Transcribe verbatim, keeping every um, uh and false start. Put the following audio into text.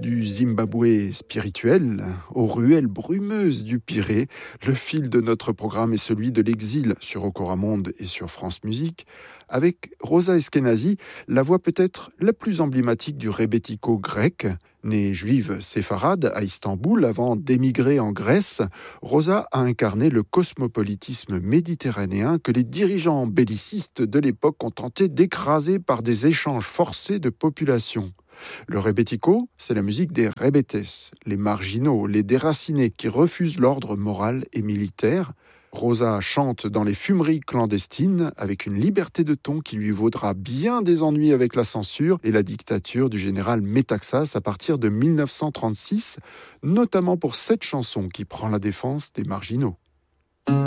du Zimbabwe spirituel aux ruelles brumeuses du Pirée, le fil de notre programme est celui de l'exil sur Okoramonde et sur France Musique, avec Rosa Eskenazi, la voix peut-être la plus emblématique du rebetiko grec. Née juive séfarade à Istanbul avant d'émigrer en Grèce, Rosa a incarné le cosmopolitisme méditerranéen que les dirigeants bellicistes de l'époque ont tenté d'écraser par des échanges forcés de population. Le rebetiko, c'est la musique des rebetes, les marginaux, les déracinés qui refusent l'ordre moral et militaire. Rosa chante dans les fumeries clandestines avec une liberté de ton qui lui vaudra bien des ennuis avec la censure et la dictature du général Metaxas à partir de mille neuf cent trente-six, notamment pour cette chanson qui prend la défense des marginaux.